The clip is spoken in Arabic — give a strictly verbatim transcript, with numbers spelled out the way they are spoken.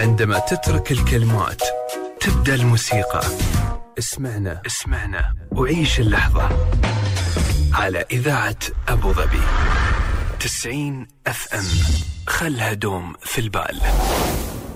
عندما تترك الكلمات تبدأ الموسيقى. اسمعنا اسمعنا وعيش اللحظة على إذاعة أبو ظبي تسعين أف أم. خلها دوم في البال.